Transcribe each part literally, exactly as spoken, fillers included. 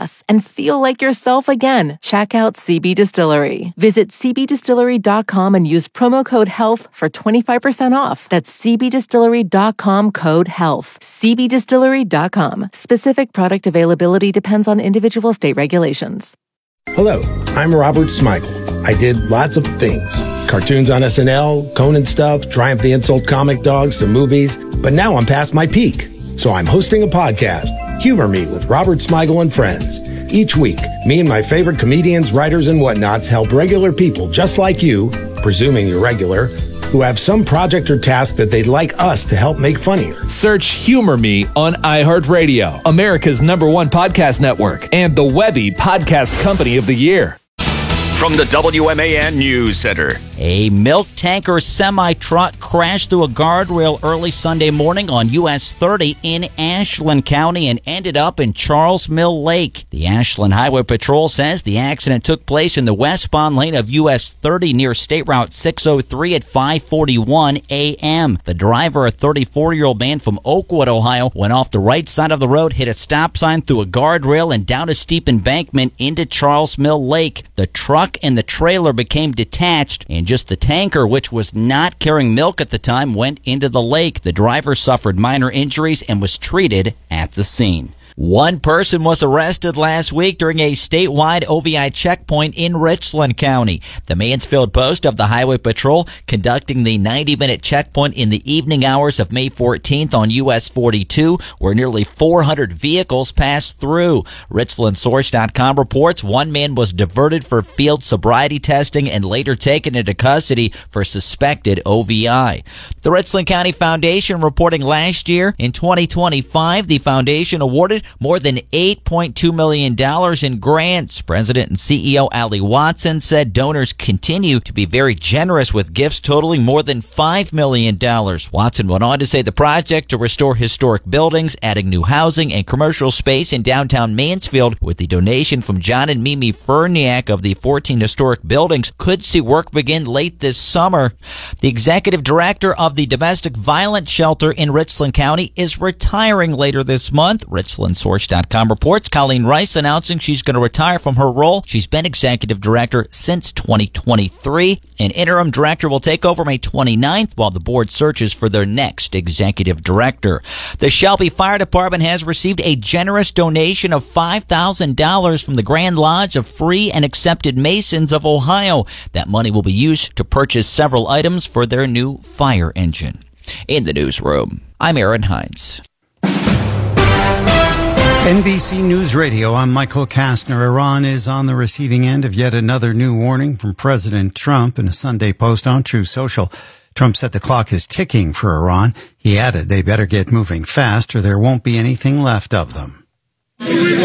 less and feel like yourself again. Check out C B Distillery. Visit c b distillery dot com and use promo code HEALTH for twenty-five percent off. That's c b distillery dot com, code HEALTH. c b distillery dot com. Specific product availability depends on individual state regulations. Hello, I'm Robert Smigel. I did lots of things. Cartoons on S N L, Conan stuff, Triumph the Insult comic dogs, some movies. But now I'm past my peak. So I'm hosting a podcast, Humor Me with Robert Smigel and Friends. Each week, me and my favorite comedians, writers, and whatnots help regular people just like you, presuming you're regular, who have some project or task that they'd like us to help make funnier. Search Humor Me on iHeartRadio, America's number one podcast network, and the Webby Podcast Company of the Year. From the W M A N News Center. A milk tanker semi-truck crashed through a guardrail early Sunday morning on U S thirty in Ashland County and ended up in Charles Mill Lake. The Ashland Highway Patrol says the accident took place in the westbound lane of U S thirty near State Route six oh three at five forty-one a.m. The driver, a thirty-four-year-old man from Oakwood, Ohio, went off the right side of the road, hit a stop sign, through a guardrail, and down a steep embankment into Charles Mill Lake. The truck and the trailer became detached, and just the tanker, which was not carrying milk at the time, went into the lake. The driver suffered minor injuries and was treated at the scene. One person was arrested last week during a statewide O V I checkpoint in Richland County. The Mansfield Post of the Highway Patrol conducting the ninety-minute checkpoint in the evening hours of May fourteenth on U S forty-two, where nearly four hundred vehicles passed through. Richland Source dot com reports one man was diverted for field sobriety testing and later taken into custody for suspected O V I. The Richland County Foundation reporting last year, in twenty twenty-five, the foundation awarded more than eight point two million dollars in grants. President and C E O Allie Watson said donors continue to be very generous with gifts totaling more than five million dollars. Watson went on to say the project to restore historic buildings, adding new housing and commercial space in downtown Mansfield, with the donation from John and Mimi Ferniak of the fourteen historic buildings, could see work begin late this summer. The executive director of the domestic violence shelter in Richland County is retiring later this month. Richland Source dot com reports Colleen Rice announcing she's going to retire from her role. She's been executive director since twenty twenty-three. An interim director will take over May twenty-ninth while the board searches for their next executive director. The Shelby Fire Department has received a generous donation of five thousand dollars from the Grand Lodge of Free and Accepted Masons of Ohio. That money will be used to purchase several items for their new fire engine. In the newsroom, I'm Aaron Hines. N B C News Radio, I'm Michael Kastner. Iran is on the receiving end of yet another new warning from President Trump. In a Sunday post on Truth Social, Trump said the clock is ticking for Iran. He added they better get moving fast or there won't be anything left of them. What do we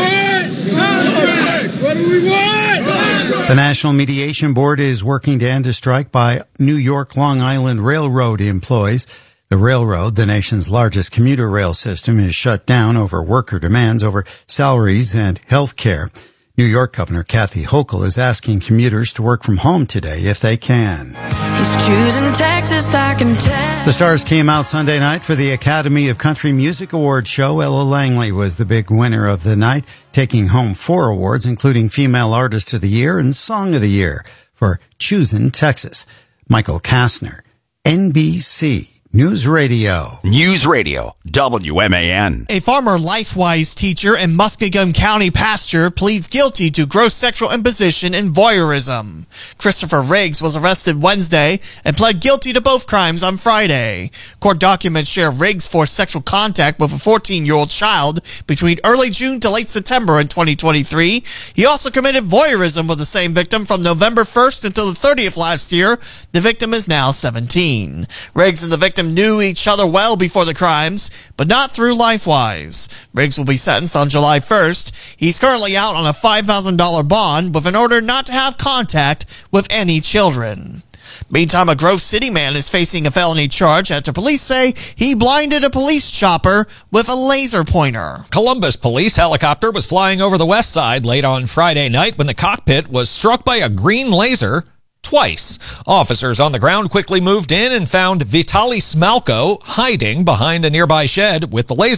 want? What do we want? The National Mediation Board is working to end a strike by New York Long Island Railroad employees. The railroad, the nation's largest commuter rail system, is shut down over worker demands over salaries and health care. New York Governor Kathy Hochul is asking commuters to work from home today if they can. He's choosing Texas, I can tell. The stars came out Sunday night for the Academy of Country Music Awards show. Ella Langley was the big winner of the night, taking home four awards, including Female Artist of the Year and Song of the Year for Choosing Texas. Michael Kastner, N B C News Radio. News Radio, W M A N. A former LifeWise teacher in Muskingum County pasture pleads guilty to gross sexual imposition and voyeurism. Christopher Riggs was arrested Wednesday and pled guilty to both crimes on Friday. Court documents share Riggs forced sexual contact with a fourteen-year-old child between early June to late September in twenty twenty-three. He also committed voyeurism with the same victim from November first until the thirtieth last year. The victim is now seventeen. Riggs and the victim knew each other well before the crimes, but not through LifeWise. Riggs will be sentenced on July first. He's currently out on a five thousand dollars bond with an order not to have contact with any children. Meantime, a Grove City man is facing a felony charge after police say he blinded a police chopper with a laser pointer. Columbus police helicopter was flying over the west side late on Friday night when the cockpit was struck by a green laser twice. Officers on the ground quickly moved in and found Vitaly Smalko hiding behind a nearby shed with the laser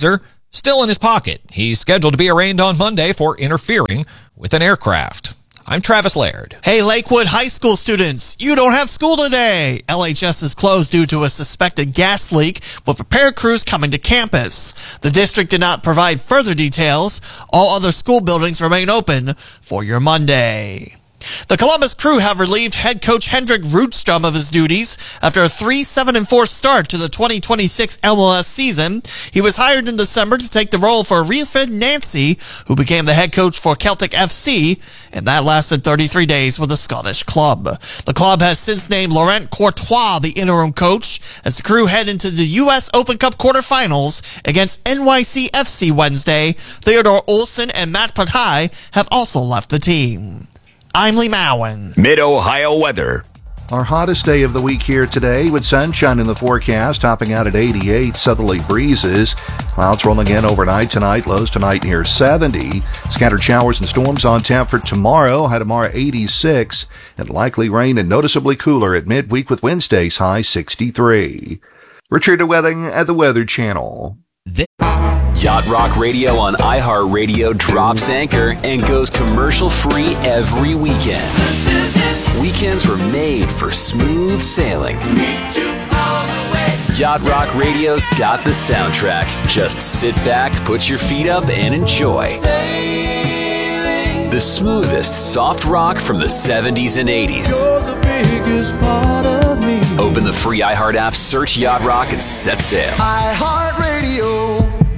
still in his pocket. He's scheduled to be arraigned on Monday for interfering with an aircraft. I'm Travis Laird. Hey, Lakewood High School students, you don't have school today. L H S is closed due to a suspected gas leak with repair crews coming to campus. The district did not provide further details. All other school buildings remain open for your Monday. The Columbus Crew have relieved head coach Hendrik Rudstrom of his duties after a three seven and four start to the twenty twenty-six L M L S season. He was hired in December to take the role for Riefred Nancy, who became the head coach for Celtic F C, and that lasted thirty-three days with the Scottish club. The club has since named Laurent Courtois the interim coach as the Crew head into the U S Open Cup quarterfinals against N Y C F C Wednesday. Theodore Olsen and Matt Patai have also left the team. I'm Lee Mowen. Mid-Ohio weather. Our hottest day of the week here today with sunshine in the forecast, topping out at eighty-eight, southerly breezes. Clouds rolling in overnight tonight, lows tonight near seventy. Scattered showers and storms on tap for tomorrow, high tomorrow eighty-six, and likely rain and noticeably cooler at midweek with Wednesday's high sixty-three. Richard Wedding at the Weather Channel. Yacht Rock Radio on iHeartRadio drops anchor and goes commercial-free every weekend. Weekends were made for smooth sailing. Yacht Rock Radio's got the soundtrack. Just sit back, put your feet up, and enjoy. The smoothest soft rock from the seventies and eighties. Open the free iHeart app, search Yacht Rock, and set sail. iHeartRadio.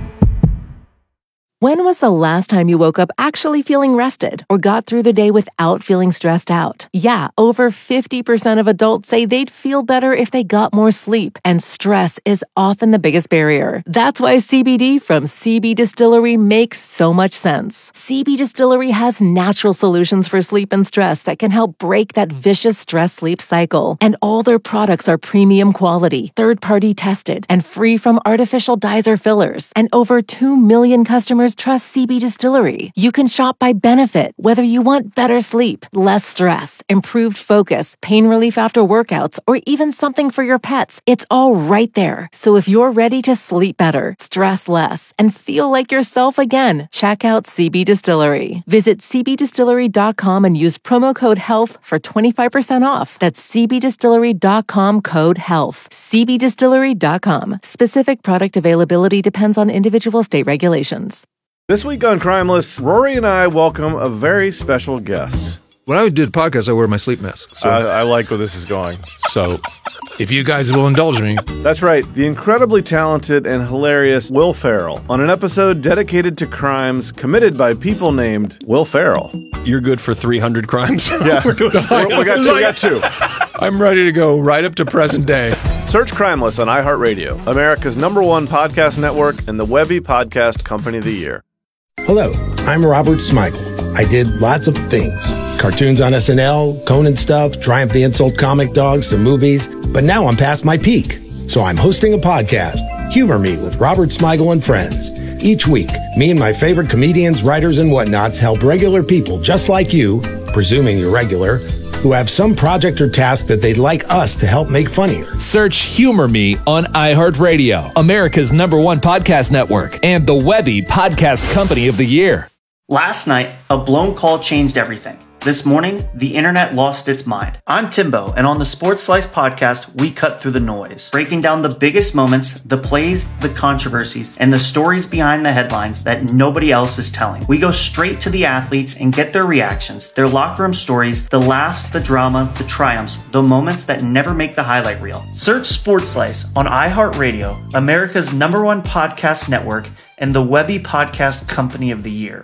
When was the last time you woke up actually feeling rested or got through the day without feeling stressed out? Yeah, over fifty percent of adults say they'd feel better if they got more sleep, and stress is often the biggest barrier. That's why C B D from C B Distillery makes so much sense. C B Distillery has natural solutions for sleep and stress that can help break that vicious stress-sleep cycle. And all their products are premium quality, third-party tested, and free from artificial dyes or fillers. And over two million customers trust C B Distillery. You can shop by benefit, whether you want better sleep, less stress, improved focus, pain relief after workouts, or even something for your pets. It's all right there. So if you're ready to sleep better, stress less, and feel like yourself again, check out C B Distillery. Visit c b distillery dot com and use promo code HEALTH for twenty-five percent off. That's c b distillery dot com code HEALTH. c b distillery dot com. Specific product availability depends on individual state regulations. This week on Crimeless, Rory and I welcome a very special guest. When I do the podcast, I wear my sleep mask. So. I, I like where this is going. So, if you guys will indulge me. That's right, the incredibly talented and hilarious Will Ferrell on an episode dedicated to crimes committed by people named Will Ferrell. You're good for three hundred crimes? Yeah, We're doing We're, we, got two, we got two. I'm ready to go right up to present day. Search Crimeless on iHeartRadio, America's number one podcast network and the Webby Podcast Company of the Year. Hello, I'm Robert Smigel. I did lots of things. Cartoons on S N L, Conan stuff, Triumph the Insult Comic Dog, some movies. But now I'm past my peak. So I'm hosting a podcast, Humor Me with Robert Smigel and Friends. Each week, me and my favorite comedians, writers, and whatnots help regular people just like you, presuming you're regular, who have some project or task that they'd like us to help make funnier. Search Humor Me on iHeartRadio, America's number one podcast network, and the Webby Podcast Company of the Year. Last night, a blown call changed everything. This morning, the internet lost its mind. I'm Timbo, and on the Sports Slice podcast, we cut through the noise, breaking down the biggest moments, the plays, the controversies, and the stories behind the headlines that nobody else is telling. We go straight to the athletes and get their reactions, their locker room stories, the laughs, the drama, the triumphs, the moments that never make the highlight reel. Search Sports Slice on iHeartRadio, America's number one podcast network, and the Webby Podcast Company of the Year.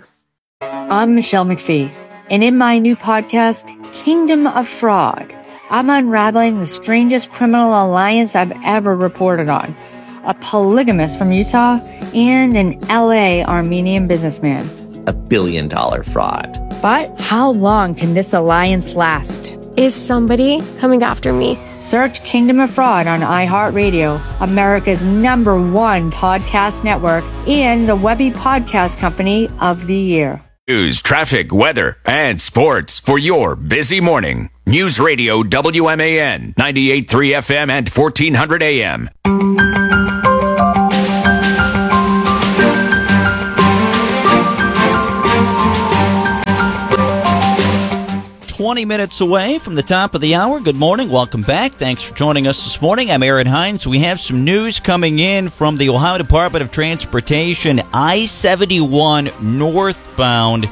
I'm Michelle McPhee. And in my new podcast, Kingdom of Fraud, I'm unraveling the strangest criminal alliance I've ever reported on. A polygamist from Utah and an L A Armenian businessman. A billion dollar fraud. But how long can this alliance last? Is somebody coming after me? Search Kingdom of Fraud on iHeartRadio, America's number one podcast network, and the Webby Podcast Company of the Year. News, traffic, weather, and sports for your busy morning. News Radio W M A N, ninety-eight point three F M and fourteen hundred A M. twenty minutes away from the top of the hour. Good morning. Welcome back. Thanks for joining us this morning. I'm Aaron Hines. We have some news coming in from the Ohio Department of Transportation. I seventy-one northbound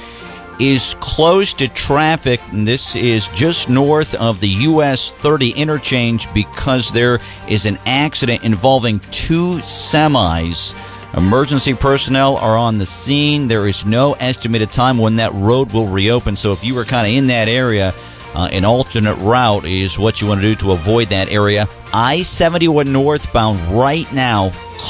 is closed to traffic, and this is just north of the U S thirty interchange because there is an accident involving two semis. Emergency personnel are on the scene. There is no estimated time when that road will reopen, so if you were kind of in that area, uh, an alternate route is what you want to do to avoid that area. I seventy-one northbound right now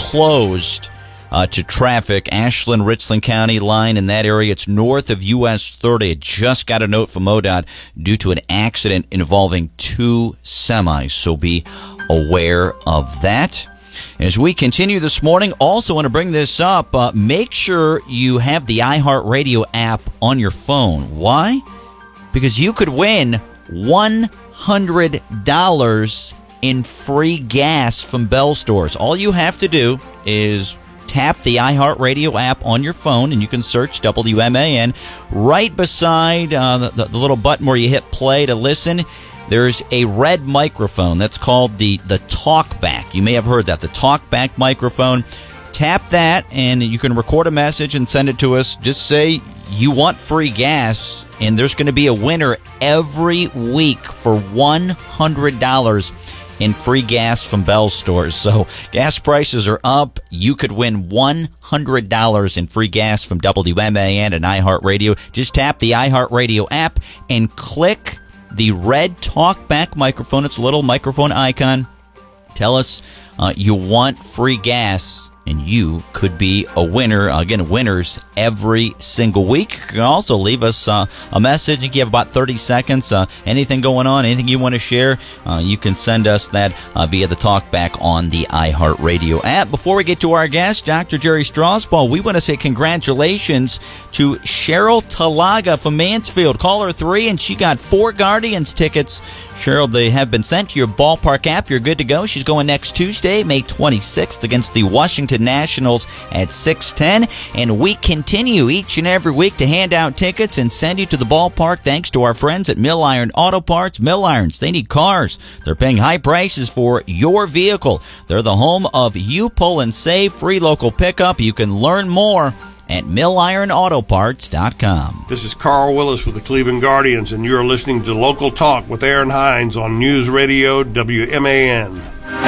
closed Uh, to traffic. Ashland, Richland County line in that area. It's north of U S thirty. It just got a note from O D O T due to an accident involving two semis. So be aware of that. As we continue this morning, also want to bring this up. Uh, make sure you have the iHeartRadio app on your phone. Why? Because you could win one hundred dollars in free gas from Bell Stores. All you have to do is tap the iHeartRadio app on your phone, and you can search W M A N. Right beside uh, the, the little button where you hit play to listen, there's a red microphone that's called the, the TalkBack. You may have heard that, the TalkBack microphone. Tap that, and you can record a message and send it to us. Just say you want free gas, and there's going to be a winner every week for one hundred dollars in free gas from Bell Stores. So gas prices are up. You could win one hundred dollars in free gas from W M A N and iHeartRadio. Just tap the iHeartRadio app and click the red TalkBack microphone. It's a little microphone icon. Tell us uh, you want free gas, and you could be a winner. Again, winners every single week. You can also leave us uh, a message. You have about thirty seconds. Uh, anything going on, anything you want to share, uh, you can send us that uh, via the TalkBack on the iHeartRadio app. Before we get to our guest, Doctor Jerry Strasbaugh, we want to say congratulations to Cheryl Talaga from Mansfield. Caller three, and she got four Guardians tickets. Cheryl, they have been sent to your ballpark app. You're good to go. She's going next Tuesday, May twenty-sixth, against the Washington Nationals at six ten. And we continue each and every week to hand out tickets and send you to the ballpark thanks to our friends at Mill Iron Auto Parts. Mill Irons, they need cars. They're paying high prices for your vehicle. They're the home of You Pull and Save, free local pickup. You can learn more at mill iron auto parts dot com. This is Carl Willis with the Cleveland Guardians, and you're listening to Local Talk with Aaron Hines on News Radio W M A N.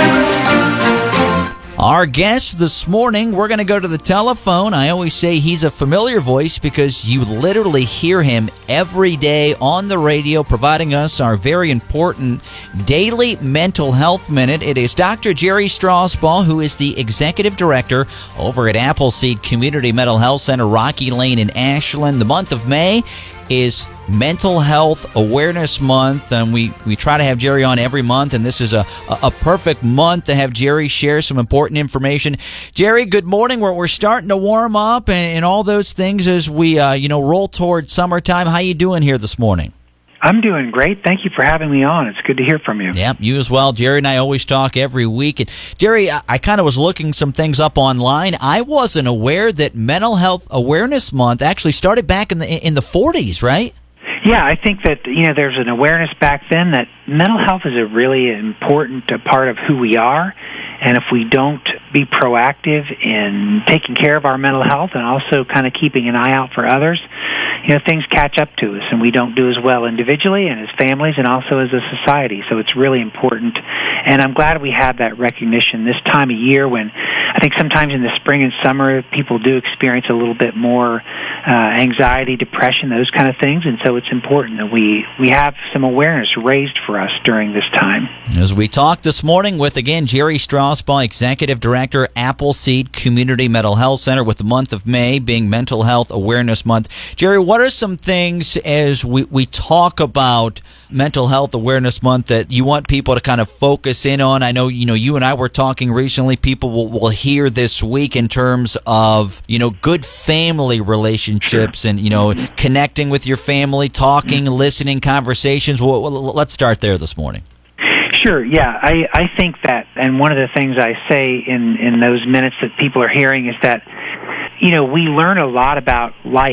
Our guest this morning, we're going to go to the telephone. I always say he's a familiar voice because you literally hear him every day on the radio, providing us our very important daily mental health minute. It is Doctor Jerry Strasbaugh, who is the executive director over at Appleseed Community Mental Health Center, Rocky Lane in Ashland. The month of May is Mental Health Awareness Month, and we, we try to have Jerry on every month, and this is a, a, a perfect month to have Jerry share some important information. Jerry, good morning. We're, we're starting to warm up and, and all those things as we uh, you know roll towards summertime. How you doing here this morning? I'm doing great. Thank you for having me on. It's good to hear from you. Yeah, you as well. Jerry and I always talk every week. And Jerry, I, I kind of was looking some things up online. I wasn't aware that Mental Health Awareness Month actually started back in the in the forties, right? Yeah, I think that, you know, there's an awareness back then that mental health is a really important uh, part of who we are. And if we don't be proactive in taking care of our mental health and also kind of keeping an eye out for others, you know, things catch up to us and we don't do as well individually and as families and also as a society. So it's really important. And I'm glad we have that recognition this time of year when I think sometimes in the spring and summer people do experience a little bit more uh, anxiety, depression, those kind of things. And so it's important that we, we have some awareness raised for us during this time. As we talk this morning with, again, Jerry Strasbaugh, Executive Director, Appleseed Community Mental Health Center, with the month of May being Mental Health Awareness Month. Jerry, what are some things as we, we talk about Mental Health Awareness Month that you want people to kind of focus in on? I know, you know, you and I were talking recently, people will, will hear this week in terms of, you know, good family relationships and, you know, connecting with your family, talking, listening, conversations. Well, let's start there this morning. Sure, yeah. I, I think that, and one of the things I say in, in those minutes that people are hearing is that, you know, we learn a lot about life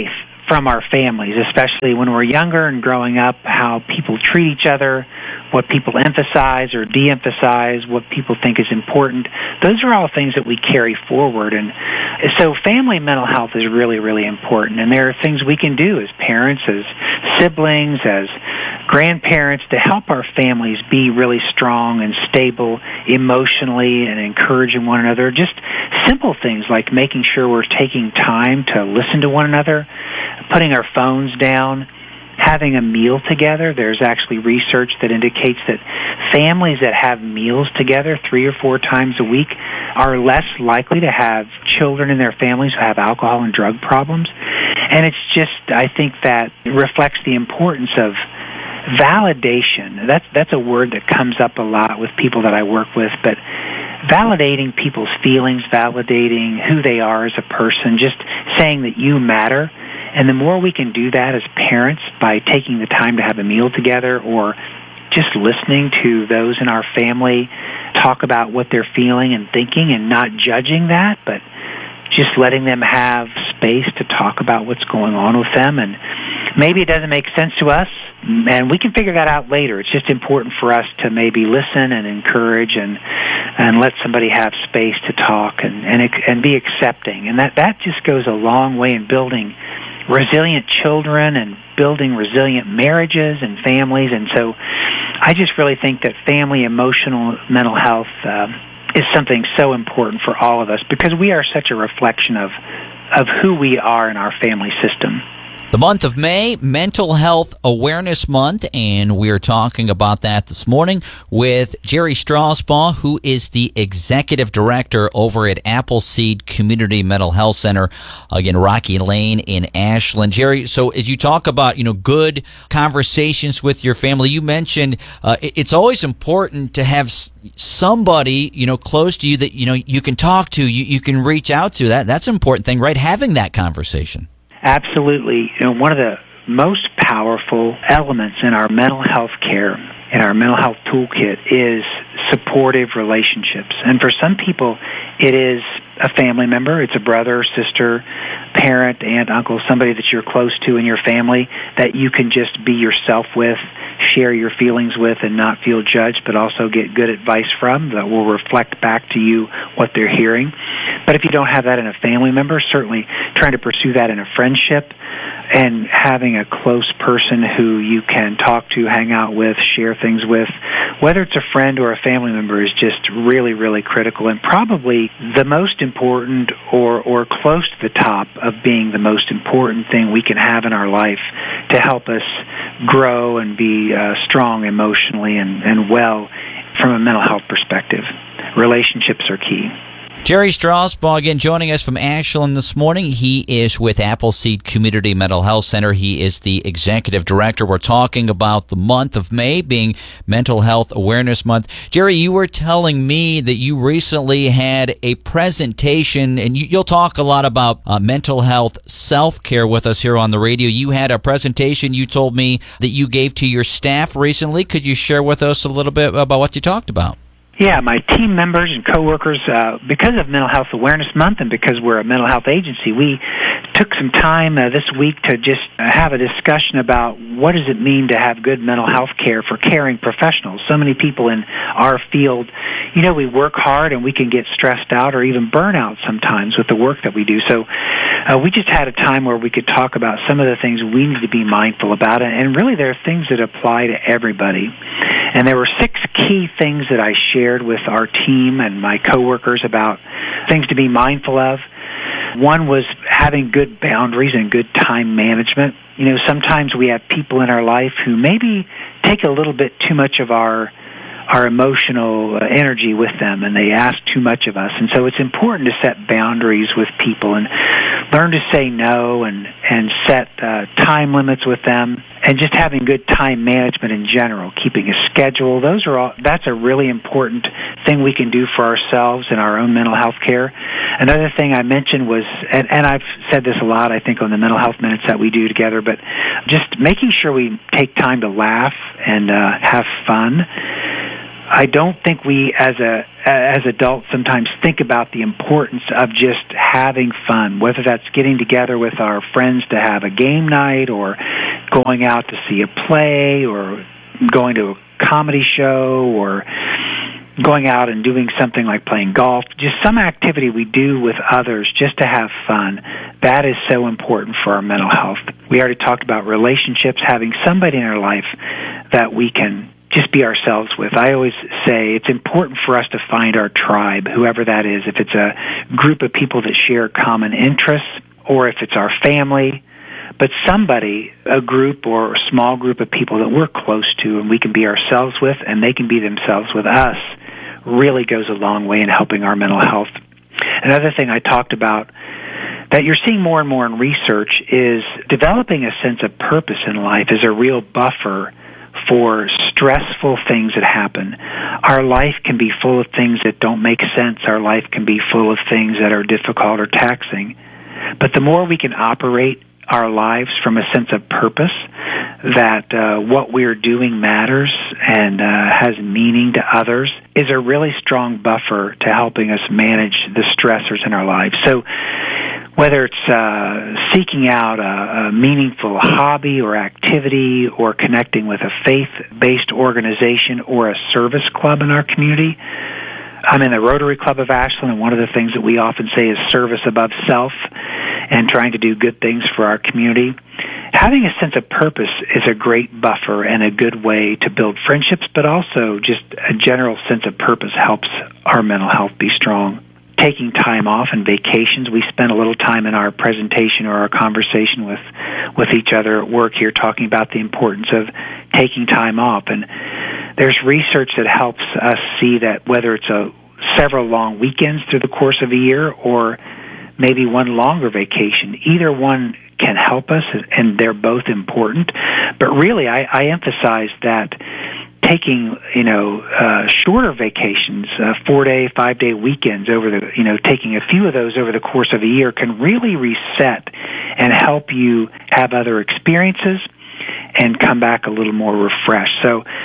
from our families, especially when we're younger and growing up, how people treat each other, what people emphasize or de-emphasize, what people think is important. Those are all things that we carry forward. And so family mental health is really, really important. And there are things we can do as parents, as siblings, as grandparents to help our families be really strong and stable emotionally and encouraging one another. Just simple things like making sure we're taking time to listen to one another, putting our phones down, having a meal together. There's actually research that indicates that families that have meals together three or four times a week are less likely to have children in their families who have alcohol and drug problems. And it's just, I think that reflects the importance of validation. That's, that's a word that comes up a lot with people that I work with, but validating people's feelings, validating who they are as a person, just saying that you matter. And the more we can do that as parents by taking the time to have a meal together or just listening to those in our family talk about what they're feeling and thinking and not judging that, but just letting them have space to talk about what's going on with them. And maybe it doesn't make sense to us, and we can figure that out later. It's just important for us to maybe listen and encourage and and let somebody have space to talk and, and, and be accepting. And that, that just goes a long way in building resilient children and building resilient marriages and families. And so I just really think that family emotional mental health uh, is something so important for all of us because we are such a reflection of of who we are in our family system. The month of May, Mental Health Awareness Month, and we're talking about that this morning with Jerry Strasbaugh, who is the Executive Director over at Appleseed Community Mental Health Center, again, Rocky Lane in Ashland. Jerry, so as you talk about, you know, good conversations with your family, you mentioned uh, it's always important to have somebody, you know, close to you that, you know, you can talk to, you, you can reach out to. That That's an important thing, right? Having that conversation. Absolutely. You know, one of the most powerful elements in our mental health care, in our mental health toolkit, is supportive relationships. And for some people, it is a family member. It's a brother, sister, parent, aunt, uncle, somebody that you're close to in your family that you can just be yourself with, share your feelings with, and not feel judged, but also get good advice from that will reflect back to you what they're hearing. But if you don't have that in a family member, certainly trying to pursue that in a friendship and having a close person who you can talk to, hang out with, share things with, whether it's a friend or a family member, is just really, really critical and probably the most important or, or close to the top of being the most important thing we can have in our life to help us grow and be uh, strong emotionally and, and well from a mental health perspective. Relationships are key. Jerry Strasbaugh, again, joining us from Ashland this morning. He is with Appleseed Community Mental Health Center. He is the Executive Director. We're talking about the month of May being Mental Health Awareness Month. Jerry, you were telling me that you recently had a presentation, and you, you'll talk a lot about uh, mental health self-care with us here on the radio. You had a presentation you told me that you gave to your staff recently. Could you share with us a little bit about what you talked about? Yeah, my team members and coworkers, uh, because of Mental Health Awareness Month and because we're a mental health agency, we took some time uh, this week to just uh, have a discussion about what does it mean to have good mental health care for caring professionals. So many people in our field, you know, we work hard and we can get stressed out or even burn out sometimes with the work that we do. So uh, we just had a time where we could talk about some of the things we need to be mindful about, and really there are things that apply to everybody. And there were six key things that I shared with our team and my coworkers about things to be mindful of. One was having good boundaries and good time management. You know, sometimes we have people in our life who maybe take a little bit too much of our our emotional energy with them, and they ask too much of us. And so it's important to set boundaries with people and learn to say no and, and set uh, time limits with them, and just having good time management in general, keeping a schedule. Those are all, that's a really important thing we can do for ourselves in our own mental health care. Another thing I mentioned was, and, and I've said this a lot, I think, on the mental health minutes that we do together, but just making sure we take time to laugh and uh, have fun. I don't think we as a as adults sometimes think about the importance of just having fun, whether that's getting together with our friends to have a game night or going out to see a play or going to a comedy show or going out and doing something like playing golf, just some activity we do with others just to have fun. That is so important for our mental health. We already talked about relationships, having somebody in our life that we can just be ourselves with. I always say it's important for us to find our tribe, whoever that is, if it's a group of people that share common interests or if it's our family, but somebody, a group or a small group of people that we're close to and we can be ourselves with and they can be themselves with us really goes a long way in helping our mental health. Another thing I talked about that you're seeing more and more in research is developing a sense of purpose in life is a real buffer for stressful things that happen. Our life can be full of things that don't make sense. Our life can be full of things that are difficult or taxing. But the more we can operate our lives from a sense of purpose, that uh, what we're doing matters and uh, has meaning to others, is a really strong buffer to helping us manage the stressors in our lives. So whether it's uh, seeking out a, a meaningful hobby or activity or connecting with a faith-based organization or a service club in our community, I'm in the Rotary Club of Ashland, and one of the things that we often say is service above self and trying to do good things for our community. Having a sense of purpose is a great buffer and a good way to build friendships, but also just a general sense of purpose helps our mental health be strong. Taking time off and vacations. We spent a little time in our presentation or our conversation with, with each other at work here talking about the importance of taking time off. And there's research that helps us see that whether it's a several long weekends through the course of a year or maybe one longer vacation, either one can help us, and they're both important. But really, I, I emphasize that taking, you know, uh, shorter vacations, uh, four-day, five-day weekends over the, you know, taking a few of those over the course of a year can really reset and help you have other experiences and come back a little more refreshed. So uh,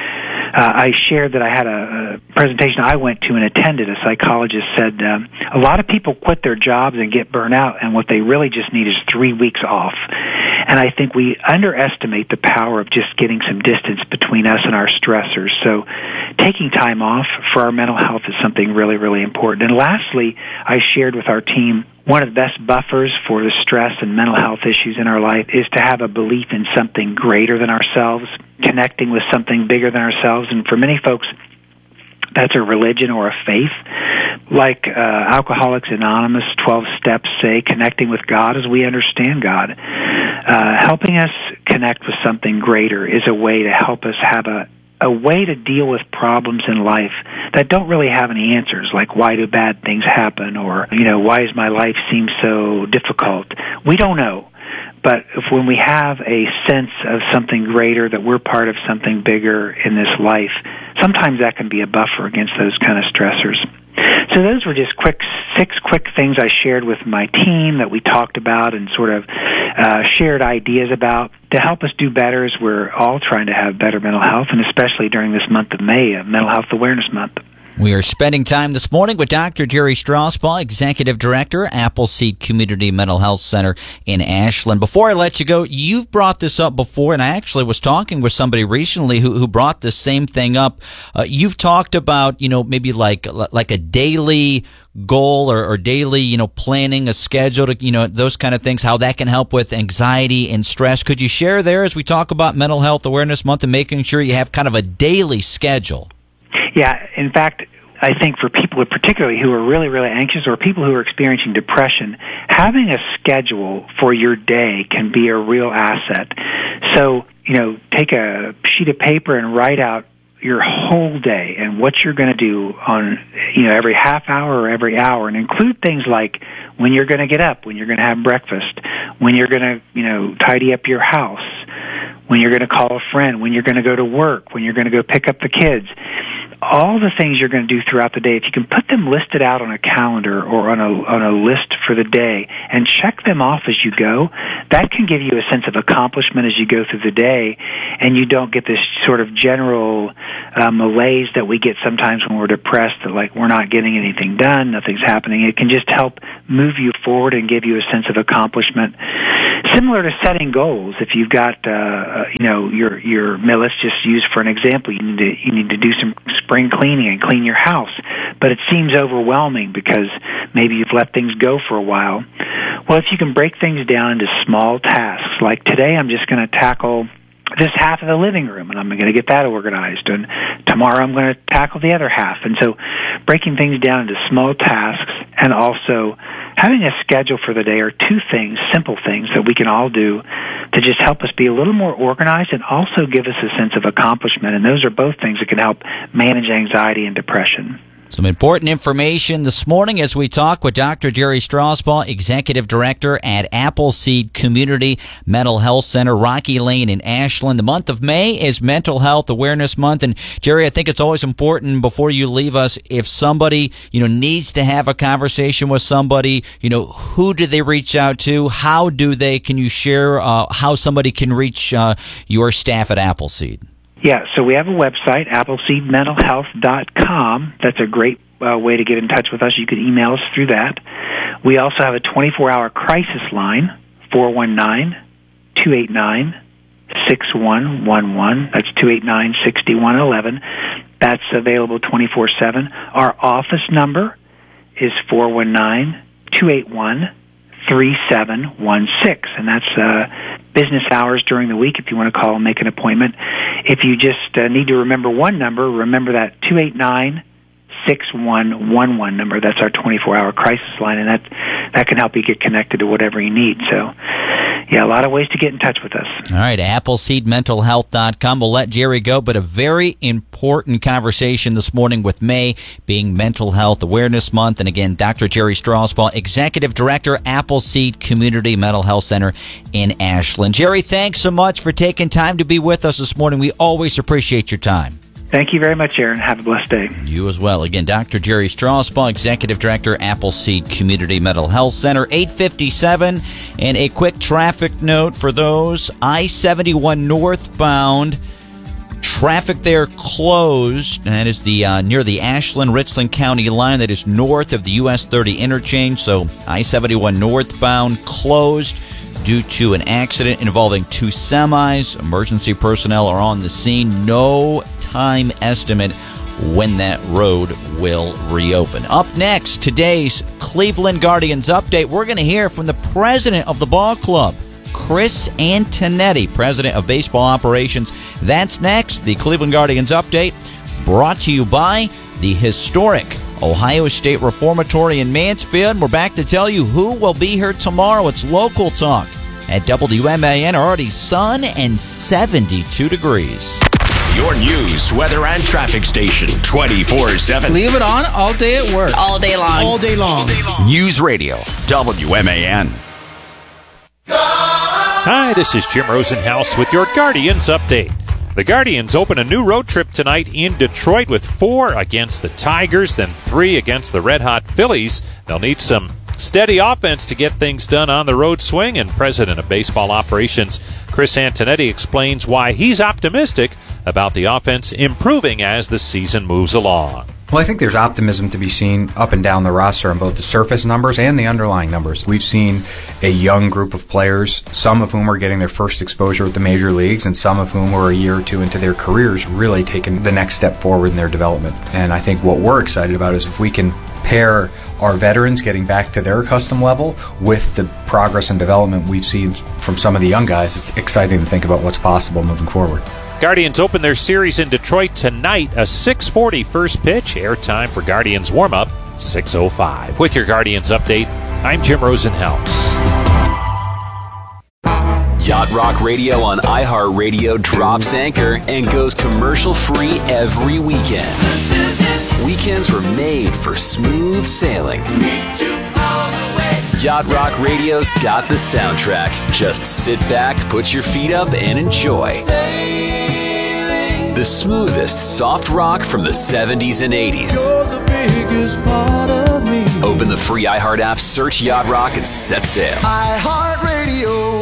I shared that I had a, a presentation I went to and attended. A psychologist said um, a lot of people quit their jobs and get burnt out, and what they really just need is three weeks off. And I think we underestimate the power of just getting some distance between us and our stressors. So taking time off for our mental health is something really, really important. And lastly, I shared with our team one of the best buffers for the stress and mental health issues in our life is to have a belief in something greater than ourselves, connecting with something bigger than ourselves. And for many folks, that's a religion or a faith. Like uh, Alcoholics Anonymous, twelve steps say, connecting with God as we understand God. Uh, helping us connect with something greater is a way to help us have a, a way to deal with problems in life that don't really have any answers, like why do bad things happen, or, you know, why does my life seem so difficult? We don't know. But if when we have a sense of something greater, that we're part of something bigger in this life, sometimes that can be a buffer against those kind of stressors. So those were just quick, six quick things I shared with my team that we talked about and sort of uh, shared ideas about to help us do better as we're all trying to have better mental health, and especially during this month of May, uh, Mental Health Awareness Month. We are spending time this morning with Doctor Jerry Strausbaugh, Executive Director, Appleseed Community Mental Health Center in Ashland. Before I let you go, you've brought this up before, and I actually was talking with somebody recently who, who brought the same thing up. Uh, you've talked about, you know, maybe like like a daily goal or, or daily, you know, planning a schedule, to, you know, those kind of things, how that can help with anxiety and stress. Could you share there as we talk about Mental Health Awareness Month and making sure you have kind of a daily schedule? Yeah, in fact, I think for people particularly who are really, really anxious or people who are experiencing depression, having a schedule for your day can be a real asset. So, you know, take a sheet of paper and write out your whole day and what you're going to do on, you know, every half hour or every hour, and include things like when you're going to get up, when you're going to have breakfast, when you're going to, you know, tidy up your house, when you're going to call a friend, when you're going to go to work, when you're going to go pick up the kids. all the things you're going to do throughout the day, if you can put them listed out on a calendar or on a on a list for the day and check them off as you go, that can give you a sense of accomplishment as you go through the day, and you don't get this sort of general uh, malaise that we get sometimes when we're depressed, that like we're not getting anything done, nothing's happening. It can just help move you forward and give you a sense of accomplishment. Similar to setting goals, if you've got, uh, you know, your your let's just use for an example, you need to you need to do some spring cleaning and clean your house, but it seems overwhelming because maybe you've let things go for a while. Well, if you can break things down into small tasks, like today I'm just going to tackle this half of the living room, and I'm going to get that organized, and tomorrow I'm going to tackle the other half. And so breaking things down into small tasks and also having a schedule for the day are two things, simple things that we can all do to just help us be a little more organized and also give us a sense of accomplishment. And those are both things that can help manage anxiety and depression. Some important information this morning as we talk with Doctor Jerry Strasbaugh, Executive Director at Appleseed Community Mental Health Center, Rocky Lane in Ashland. The month of May is Mental Health Awareness Month. And, Jerry, I think it's always important before you leave us, if somebody, you know, needs to have a conversation with somebody, you know, who do they reach out to? How do they? Can you share uh, how somebody can reach uh, your staff at Appleseed? Yeah, so we have a website, appleseed mental health dot com. That's a great uh, way to get in touch with us. You can email us through that. We also have a twenty-four hour crisis line, four one nine, two eight nine, six one one one. That's two eight nine, six one one one. That's available twenty-four seven. Our office number is four one nine, two eight one, three seven one six, and that's uh, business hours during the week if you want to call and make an appointment. If you just uh, need to remember one number, remember that two eight nine, six one one one number. That's our twenty-four hour crisis line, and that that can help you get connected to whatever you need. So, yeah, a lot of ways to get in touch with us. All right, appleseed mental health dot com. We'll let Jerry go, but a very important conversation this morning with May being Mental Health Awareness Month. And again, Doctor Jerry Strasbaugh, Executive Director, Appleseed Community Mental Health Center in Ashland. Jerry, thanks so much for taking time to be with us this morning. We always appreciate your time. Thank you very much, Aaron. Have a blessed day. You as well. Again, Doctor Jerry Strasbaugh, Executive Director, Appleseed Community Mental Health Center, eight fifty-seven. And a quick traffic note for those I seventy-one northbound. Traffic there closed, and that is the uh, near the Ashland-Richland County line. That is north of the U S thirty interchange. So I seventy-one northbound closed due to an accident involving two semis. Emergency personnel are on the scene. No time estimate when that road will reopen. Up next, today's Cleveland Guardians update. We're going to hear from the president of the ball club, Chris Antonetti, president of baseball operations. That's next. The Cleveland Guardians update brought to you by the historic Ohio State Reformatory in Mansfield. We're back to tell you who will be here tomorrow. It's Local Talk at W M A N. Already sun and seventy-two degrees. Your news, weather, and traffic station twenty-four seven. Leave it on all day at work. All day long. All day long. News Radio, W M A N. Hi, this is Jim Rosenhaus with your Guardians update. The Guardians open a new road trip tonight in Detroit with four against the Tigers, then three against the Red Hot Phillies. They'll need some steady offense to get things done on the road swing, and President of Baseball Operations Chris Antonetti explains why he's optimistic about the offense improving as the season moves along. Well, I think there's optimism to be seen up and down the roster on both the surface numbers and the underlying numbers. We've seen a young group of players, some of whom are getting their first exposure with the major leagues, and some of whom are a year or two into their careers really taking the next step forward in their development. And I think what we're excited about is if we can pair our veterans getting back to their custom level with the progress and development we've seen from some of the young guys, it's exciting to think about what's possible moving forward. Guardians open their series in Detroit tonight, a six forty first pitch. Airtime for Guardians warm-up, six oh five. With your Guardians update, I'm Jim Rosenhaus. Yacht Rock Radio on iHeartRadio drops anchor and goes commercial-free every weekend. Weekends were made for smooth sailing. Yacht Rock Radio's got the soundtrack. Just sit back, put your feet up, and enjoy. The smoothest soft rock from the seventies and eighties. You're the biggest part of me. Open the free iHeart app, search Yacht Rock, and set sail. iHeartRadio.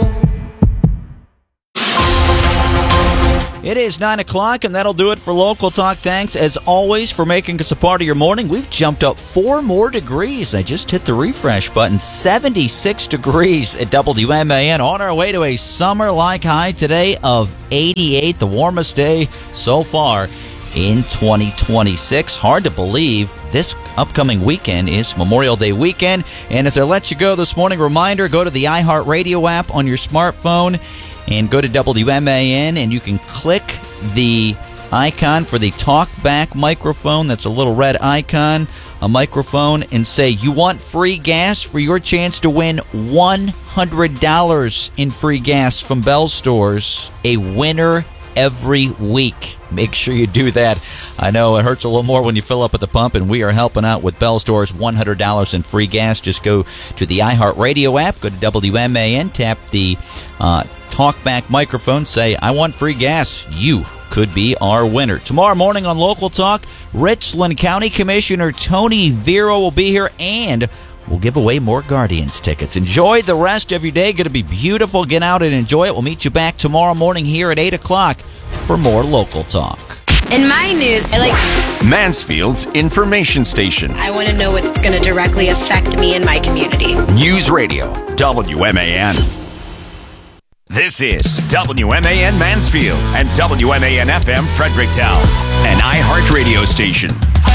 It is nine o'clock, and that'll do it for Local Talk. Thanks, as always, for making us a part of your morning. We've jumped up four more degrees. I just hit the refresh button. seventy-six degrees at W M A N. On our way to a summer-like high today of eighty-eight, the warmest day so far in twenty twenty-six. Hard to believe this upcoming weekend is Memorial Day weekend. And as I let you go this morning, reminder, go to the iHeartRadio app on your smartphone and go to W M A N, and you can click the icon for the TalkBack microphone. That's a little red icon, a microphone, and say you want free gas for your chance to win one hundred dollars in free gas from Bell Stores. A winner every week. Make sure you do that. I know it hurts a little more when you fill up at the pump, and we are helping out with Bell Stores. one hundred dollars in free gas. Just go to the iHeartRadio app, go to W M A N, tap the uh, TalkBack microphone, say, I want free gas. You could be our winner. Tomorrow morning on Local Talk, Richland County Commissioner Tony Vero will be here, and we'll give away more Guardians tickets. Enjoy the rest of your day. Going to be beautiful. Get out and enjoy it. We'll meet you back tomorrow morning here at eight o'clock for more Local Talk. In my news, I like Mansfield's information station. I want to know what's going to directly affect me and my community. News Radio, W M A N. This is W M A N Mansfield and W M A N F M Fredericktown, an iHeart radio station.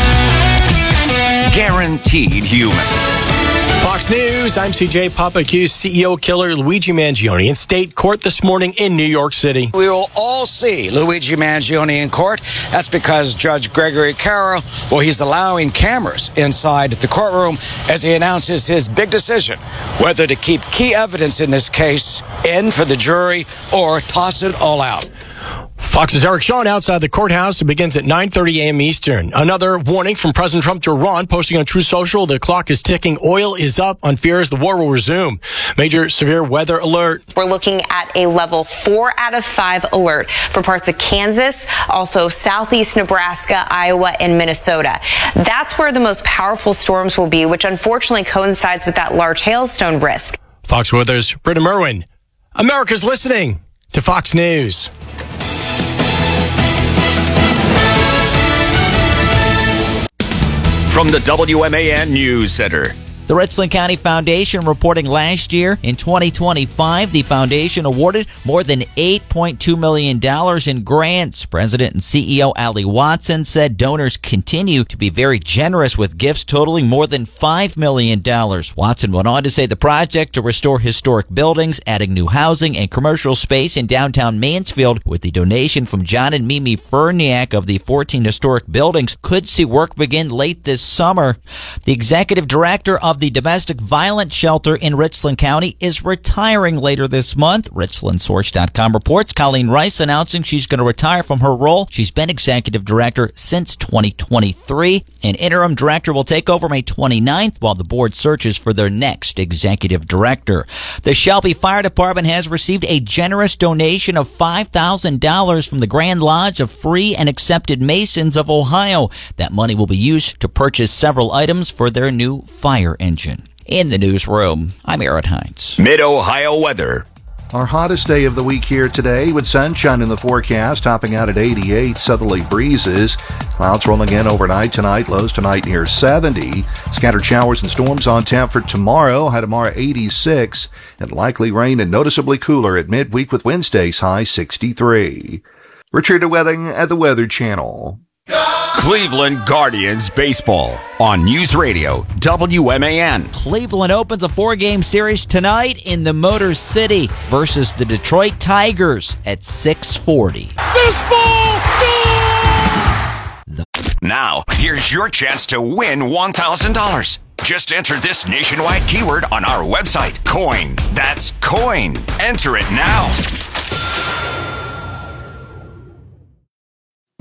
Guaranteed human. Fox News, I'm C J Papa, accused C E O killer Luigi Mangione in state court this morning in New York City. We will all see Luigi Mangione in court. That's because Judge Gregory Carroll, well, he's allowing cameras inside the courtroom as he announces his big decision, whether to keep key evidence in this case in for the jury or toss it all out. Fox's Eric Shawn outside the courthouse. It begins at nine thirty a.m. Eastern. Another warning from President Trump to Iran, posting on Truth Social, the clock is ticking. Oil is up on fears the war will resume. Major severe weather alert. We're looking at a level four out of five alert for parts of Kansas, also southeast Nebraska, Iowa, and Minnesota. That's where the most powerful storms will be, which unfortunately coincides with that large hailstone risk. Fox Weather's Britta Merwin. America's listening to Fox News. From the W M A N News Center. The Richland County Foundation reporting last year, in twenty twenty-five, the foundation awarded more than eight point two million dollars in grants. President and C E O Allie Watson said donors continue to be very generous with gifts totaling more than five million dollars. Watson went on to say the project to restore historic buildings, adding new housing and commercial space in downtown Mansfield, with the donation from John and Mimi Ferniak of the fourteen historic buildings, could see work begin late this summer. The executive director of the domestic violence shelter in Richland County is retiring later this month. Richland Source dot com reports Colleen Rice announcing she's going to retire from her role. She's been executive director since twenty twenty-three. An interim director will take over May twenty-ninth while the board searches for their next executive director. The Shelby Fire Department has received a generous donation of five thousand dollars from the Grand Lodge of Free and Accepted Masons of Ohio. That money will be used to purchase several items for their new fire engine. In the newsroom, I'm Aaron Hines. Mid-Ohio weather. Our hottest day of the week here today with sunshine in the forecast, topping out at eighty-eight, southerly breezes. Clouds rolling in overnight tonight, lows tonight near seventy. Scattered showers and storms on tap for tomorrow, high tomorrow eighty-six, and likely rain and noticeably cooler at midweek with Wednesday's high sixty-three. Richard Wedding at the Weather Channel. Cleveland Guardians baseball on News Radio W M A N. Cleveland opens a four-game series tonight in the Motor City versus the Detroit Tigers at six forty. This ball, go! Now, here's your chance to win one thousand dollars. Just enter this nationwide keyword on our website, COIN. That's COIN. Enter it now.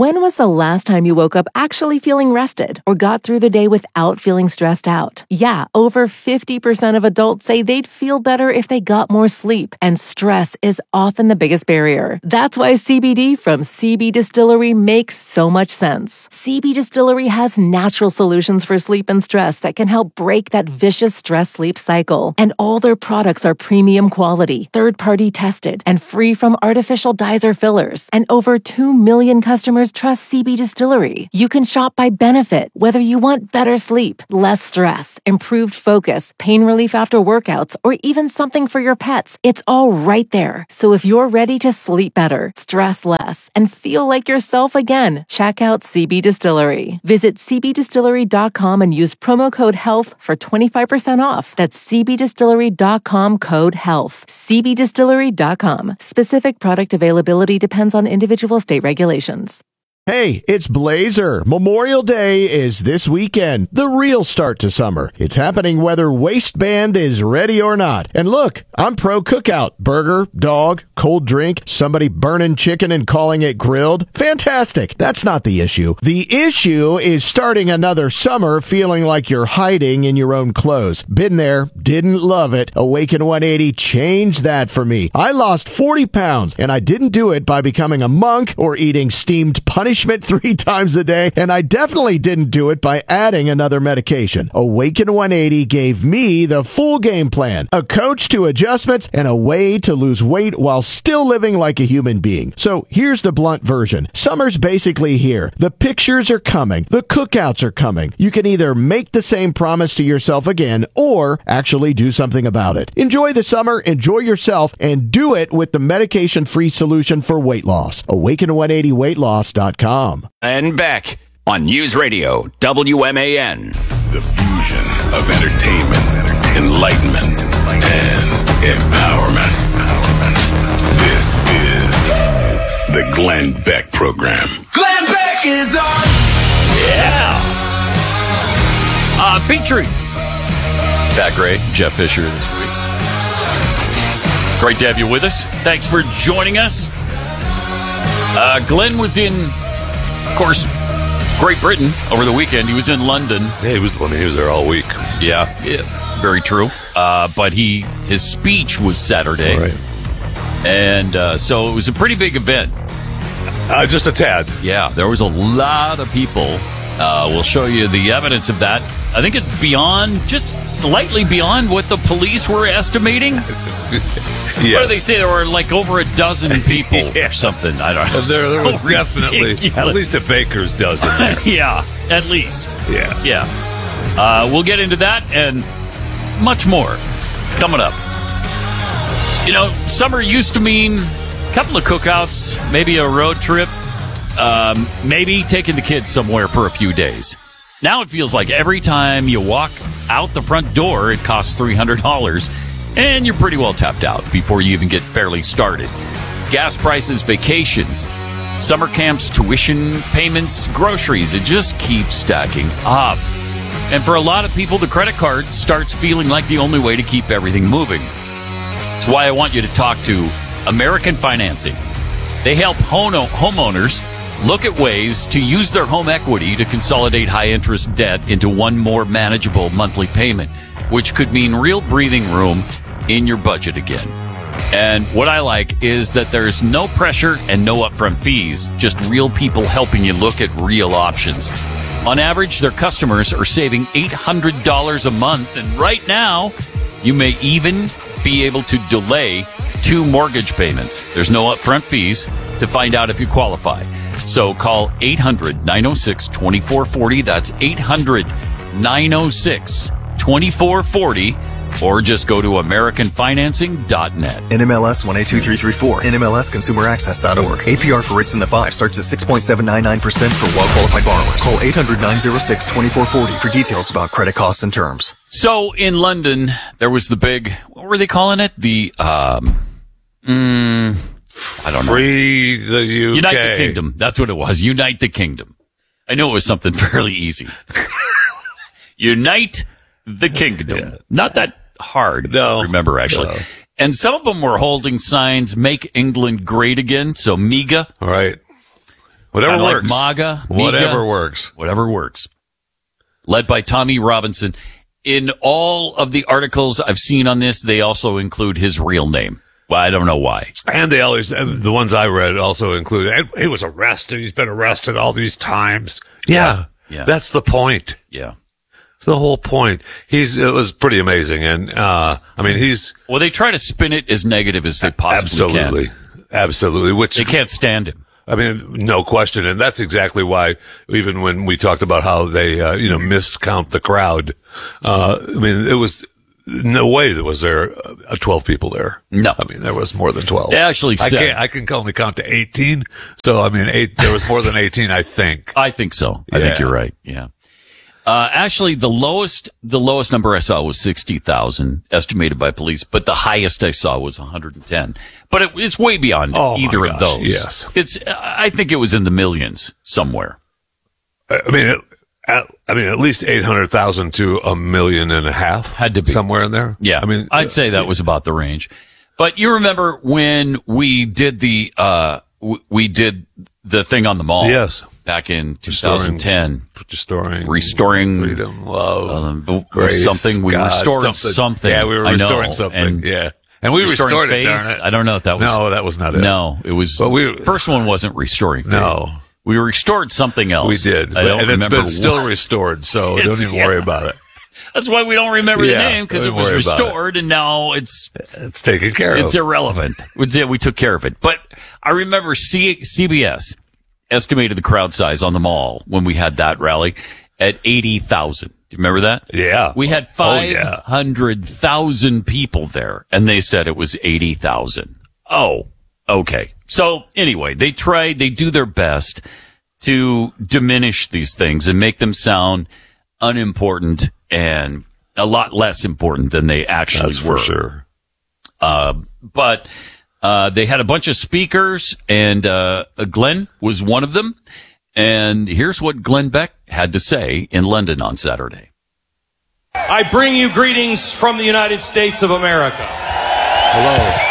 When was the last time you woke up actually feeling rested or got through the day without feeling stressed out? Yeah, over fifty percent of adults say they'd feel better if they got more sleep, and stress is often the biggest barrier. That's why C B D from C B Distillery makes so much sense. C B Distillery has natural solutions for sleep and stress that can help break that vicious stress-sleep cycle. And all their products are premium quality, third-party tested, and free from artificial dyes or fillers. And over two million customers trust C B Distillery. You can shop by benefit, whether you want better sleep, less stress, improved focus, pain relief after workouts, or even something for your pets. It's all right there. So if you're ready to sleep better, stress less, and feel like yourself again, check out C B Distillery. Visit c b distillery dot com and use promo code HEALTH for twenty-five percent off. That's c b distillery dot com code HEALTH. c b distillery dot com. Specific product availability depends on individual state regulations. Hey, it's Blazer. Memorial Day is this weekend, the real start to summer. It's happening whether waistband is ready or not. And look, I'm pro cookout. Burger, dog, cold drink, somebody burning chicken and calling it grilled. Fantastic. That's not the issue. The issue is starting another summer feeling like you're hiding in your own clothes. Been there, didn't love it. Awaken one eighty changed that for me. I lost forty pounds, and I didn't do it by becoming a monk or eating steamed punishment three times a day, and I definitely didn't do it by adding another medication. Awaken one eighty gave me the full game plan, a coach to adjustments, and a way to lose weight while still living like a human being. So here's the blunt version. Summer's basically here. The pictures are coming. The cookouts are coming. You can either make the same promise to yourself again or actually do something about it. Enjoy the summer, enjoy yourself, and do it with the medication-free solution for weight loss. awaken one eighty weight loss dot com. And back on News Radio W M A N. The fusion of entertainment, enlightenment, and empowerment. This is the Glenn Beck Program. Glenn Beck is on. Yeah. Uh, featuring Pat Gray, Jeff Fisher this week. Great to have you with us. Thanks for joining us. Uh, Glenn was in, of course, Great Britain over the weekend. He was in London. Yeah, he was. I mean, he was there all week. Yeah, yeah, very true. Uh, but he his speech was Saturday, right. and uh, so it was a pretty big event. Uh, just a tad. Yeah, there was a lot of people. Uh, we'll show you the evidence of that. I think it's beyond, just slightly beyond what the police were estimating. Yes. What do they say? There were like over a dozen people yeah. or something. I don't know. There, there was so definitely ridiculous. At least a baker's dozen there. Yeah, at least. Yeah. Yeah. Uh, we'll get into that and much more coming up. You know, summer used to mean a couple of cookouts, maybe a road trip, um, maybe taking the kids somewhere for a few days. Now it feels like every time you walk out the front door, it costs three hundred dollars, and you're pretty well tapped out before you even get fairly started. Gas prices, vacations, summer camps, tuition payments, groceries, it just keeps stacking up. And for a lot of people, the credit card starts feeling like the only way to keep everything moving. That's why I want you to talk to American Financing. They help homeowners look at ways to use their home equity to consolidate high-interest debt into one more manageable monthly payment, which could mean real breathing room in your budget again. And what I like is that there's no pressure and no upfront fees, just real people helping you look at real options. On average, their customers are saving eight hundred dollars a month, and right now, you may even be able to delay two mortgage payments. There's no upfront fees to find out if you qualify. So call eight hundred, nine oh six, two four four oh. That's eight hundred, nine oh six, two four four oh. Or just go to american financing dot net. N M L S one eight two three three four. N M L S consumer access dot org. A P R for rates in the five starts at six point seven nine nine percent for well-qualified borrowers. Call eight hundred, nine oh six, two four four oh for details about credit costs and terms. So in London, there was the big, what were they calling it? The, um, mm, I don't know. Free the U K. Unite the Kingdom. That's what it was. Unite the Kingdom. I knew it was something fairly easy. Unite the Kingdom. Yeah. Not that hard no, to remember, actually. No. And some of them were holding signs, Make England Great Again, so MEGA. Right. Whatever Kinda works. Like MAGA. Whatever MAGA, works. Whatever works. Led by Tommy Robinson. In all of the articles I've seen on this, they also include his real name. Well, I don't know why. And they always, the ones I read also include, he was arrested. He's been arrested all these times. Yeah. Yeah. That's the point. Yeah. It's the whole point. He's, it was pretty amazing. And, uh, I mean, he's. Well, they try to spin it as negative as they possibly absolutely, can. Absolutely. Which. They can't stand him. I mean, no question. And that's exactly why, even when we talked about how they, uh, you know, miscount the crowd, uh, I mean, it was, no way that was there uh, twelve people there. No. I mean, there was more than twelve. They actually I said. can't, I can only count to eighteen. So, I mean, eight, there was more than eighteen, I think. I think so. I Yeah. think you're right. Yeah. Uh, actually, the lowest, the lowest number I saw was sixty thousand estimated by police, but the highest I saw was one hundred ten. But it, it's way beyond Oh, my either of gosh, those. yes. It's, I think it was in the millions somewhere. I mean, it, at, I mean, at least eight hundred thousand to a million and a half. Had to be. Somewhere in there. Yeah. I mean, I'd say that was about the range. But you remember when we did the, uh, w- we did the thing on the mall. Yes. Back in twenty ten. Restoring. Restoring. Freedom, love. Um, grace, something. We God, restored something. something. Yeah, we were I know. restoring something. And yeah. And we restoring restored faith, it, darn it. I don't know if that was. No, that was not it. No, it was. But we, first one wasn't restoring faith. No. We restored something else. We did. I don't and it's remember been still what. restored, so It's- don't even yeah. worry about it. That's why we don't remember Yeah, the name, because it don't was worry about restored and now it's It's taken care it's of. irrelevant. We did, we took care of it. But I remember C- CBS estimated the crowd size on the mall when we had that rally at eighty thousand. Do you remember that? Yeah. We had Oh, yeah. five hundred thousand people there, and they said it was eighty thousand. Oh, okay. So anyway, they tried, they do their best to diminish these things and make them sound unimportant and a lot less important than they actually That's were. for sure. Uh, but uh, they had a bunch of speakers, and uh, Glenn was one of them. And here's what Glenn Beck had to say in London on Saturday. I bring you greetings from the United States of America. Hello.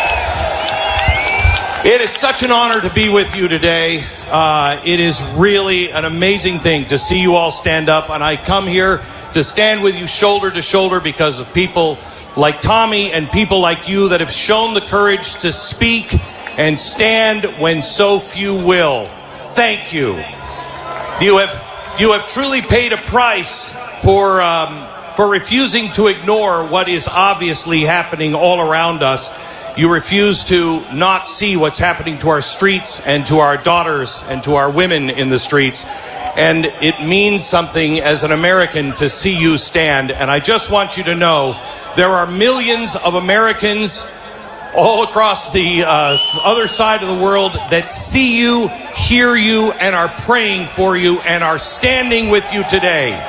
It is such an honor to be with you today. Uh, it is really an amazing thing to see you all stand up, and I come here to stand with you shoulder to shoulder because of people like Tommy and people like you that have shown the courage to speak and stand when so few will. Thank you. You have you have truly paid a price for um, for refusing to ignore what is obviously happening all around us. You refuse to not see what's happening to our streets and to our daughters and to our women in the streets. And it means something as an American to see you stand. And I just want you to know there are millions of Americans all across the uh, other side of the world that see you, hear you, and are praying for you and are standing with you today.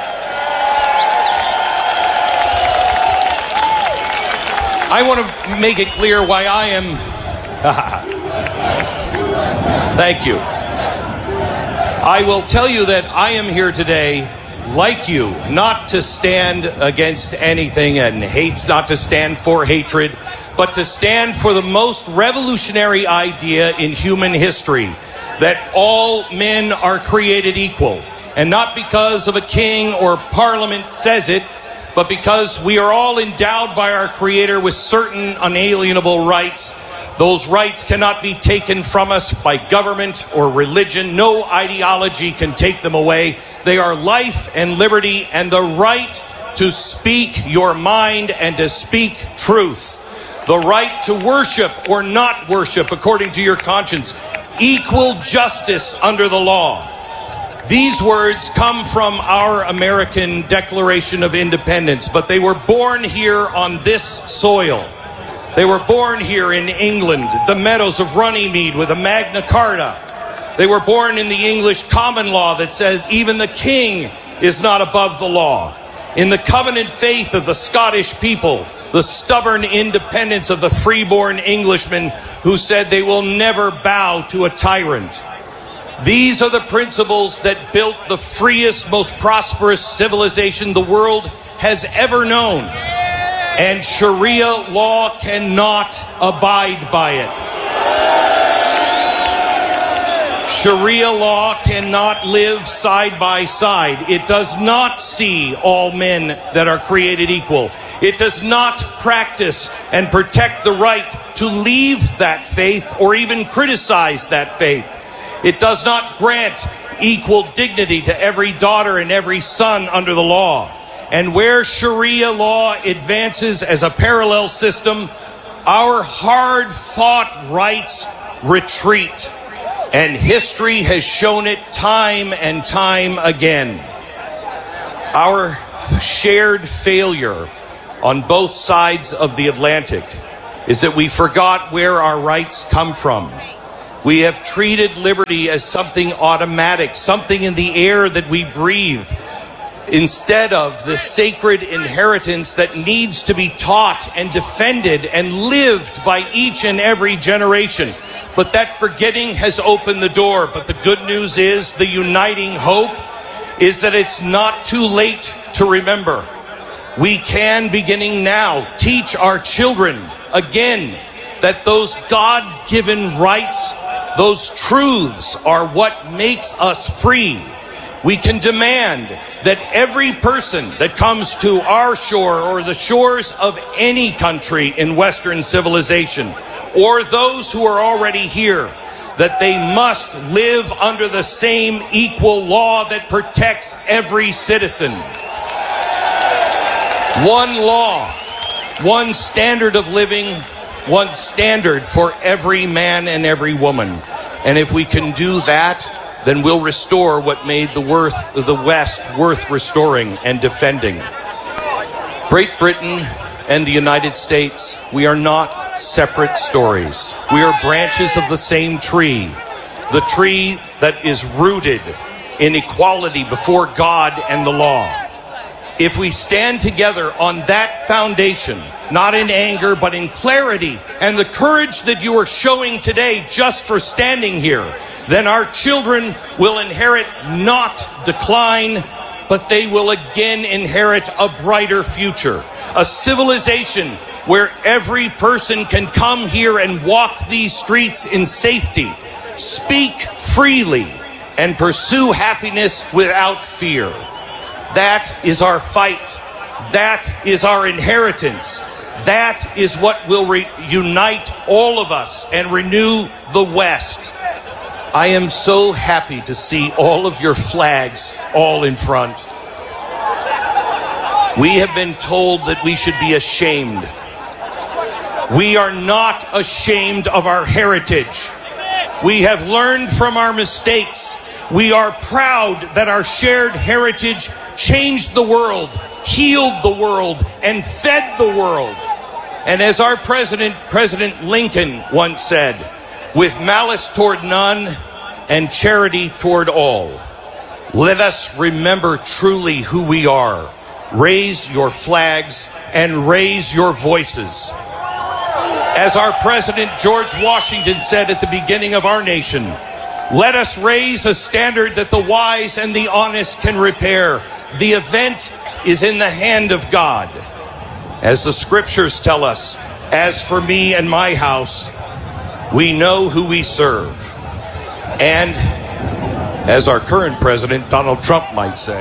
I want to make it clear why I am... Thank you. I will tell you that I am here today, like you, not to stand against anything and hate, not to stand for hatred, but to stand for the most revolutionary idea in human history, that all men are created equal. And not because of a king or parliament says it, but because we are all endowed by our Creator with certain unalienable rights. Those rights cannot be taken from us by government or religion. No ideology can take them away. They are life and liberty and the right to speak your mind and to speak truth. The right to worship or not worship according to your conscience. Equal justice under the law. These words come from our American Declaration of Independence, but they were born here on this soil. They were born here in England, the meadows of Runnymede with a Magna Carta. They were born in the English common law that says even the king is not above the law. In the covenant faith of the Scottish people, the stubborn independence of the freeborn Englishmen who said they will never bow to a tyrant. These are the principles that built the freest, most prosperous civilization the world has ever known. And Sharia law cannot abide by it. Sharia law cannot live side by side. It does not see all men that are created equal. It does not practice and protect the right to leave that faith or even criticize that faith. It does not grant equal dignity to every daughter and every son under the law. And where Sharia law advances as a parallel system, our hard-fought rights retreat. And history has shown it time and time again. Our shared failure on both sides of the Atlantic is that we forgot where our rights come from. We have treated liberty as something automatic, something in the air that we breathe, instead of the sacred inheritance that needs to be taught and defended and lived by each and every generation. But that forgetting has opened the door. But the good news is, the uniting hope is that it's not too late to remember. We can, beginning now, teach our children again that those God-given rights, those truths are what makes us free. We can demand that every person that comes to our shore or the shores of any country in Western civilization, or those who are already here, that they must live under the same equal law that protects every citizen. One law, one standard of living, one standard for every man and every woman. And if we can do that, then we'll restore what made the worth the West worth restoring and defending. Great Britain and the United States, we are not separate stories. We are branches of the same tree, the tree that is rooted in equality before God and the law. If we stand together on that foundation, not in anger, but in clarity and the courage that you are showing today just for standing here, then our children will inherit not decline, but they will again inherit a brighter future. A civilization where every person can come here and walk these streets in safety, speak freely, and pursue happiness without fear. That is our fight. That is our inheritance. That is what will reunite all of us and renew the West. I am so happy to see all of your flags all in front. We have been told that we should be ashamed. We are not ashamed of our heritage. We have learned from our mistakes. We are proud that our shared heritage changed the world, healed the world, and fed the world. And as our president, President Lincoln once said, with malice toward none and charity toward all. Let us remember truly who we are. Raise your flags and raise your voices. As our President George Washington said at the beginning of our nation, let us raise a standard that the wise and the honest can repair. The event is in the hand of God. As the scriptures tell us, as for me and my house, we know who we serve. And as our current president, Donald Trump, might say,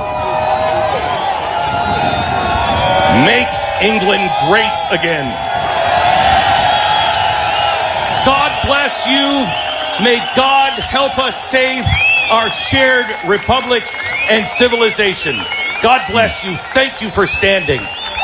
make England great again. God bless you. May God help us save our shared republics and civilization. God bless you. Thank you for standing.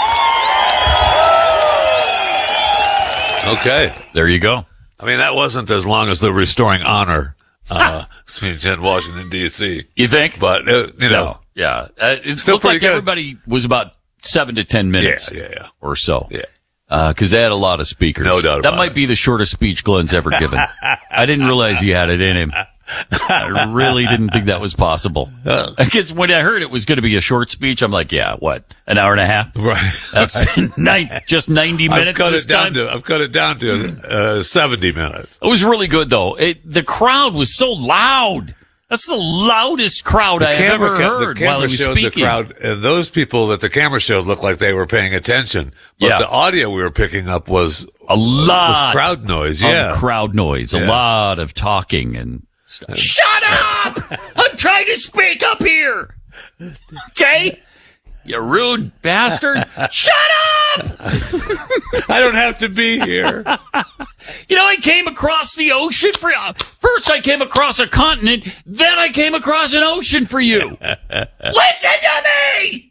Okay. There you go. I mean, that wasn't as long as the Restoring Honor uh, speech in Washington, D C You think? But, uh, you know. No. Yeah. Uh, it Still looked pretty like good. everybody was about seven to ten minutes. Yeah, yeah, yeah. Or so. Yeah. Because they had a lot of speakers. No doubt That about might it. be the shortest speech Glenn's ever given. I didn't realize he had it in him. I really didn't think that was possible. I guess when I heard it was going to be a short speech, I'm like, yeah, what, an hour and a half? Right. That's nine, just ninety minutes. I've cut this it down time? to, I've cut it down to, uh, seventy minutes. It was really good though. It, the crowd was so loud. That's the loudest crowd I have ever ca- heard the camera while he was showed speaking. The crowd, and those people that the camera showed looked like they were paying attention. But Yeah. the audio we were picking up was a lot was crowd noise. of Yeah. crowd noise. A Yeah. lot of talking and Shut up! I'm trying to speak up here. Okay? You rude bastard. Shut up! I don't have to be here. You know, I came across the ocean for you. First, I came across a continent. Then I came across an ocean for you. Listen to me!